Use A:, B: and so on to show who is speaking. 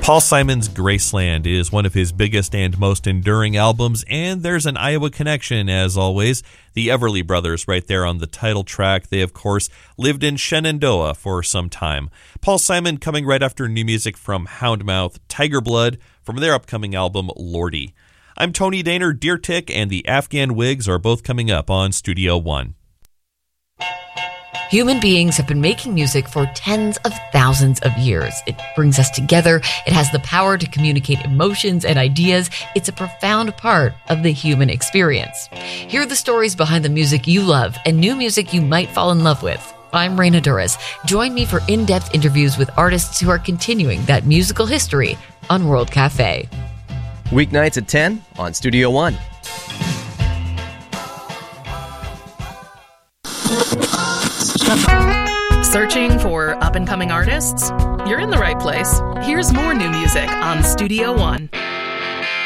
A: Paul Simon's Graceland is one of his biggest and most enduring albums, and there's an Iowa connection, as always. The Everly Brothers right there on the title track. They, of course, lived in Shenandoah for some time. Paul Simon coming right after new music from Houndmouth, Tiger Blood, from their upcoming album, Lordy. I'm Tony Daner. Deer Tick and the Afghan Wigs are both coming up on Studio One.
B: Human beings have been making music for tens of thousands of years. It brings us together. It has the power to communicate emotions and ideas. It's a profound part of the human experience. Hear the stories behind the music you love and new music you might fall in love with. I'm Raina Duras. Join me for in-depth interviews with artists who are continuing that musical history on World Cafe.
C: Weeknights at 10 on Studio One.
D: Searching for up-and-coming artists? You're in the right place. Here's more new music on Studio One.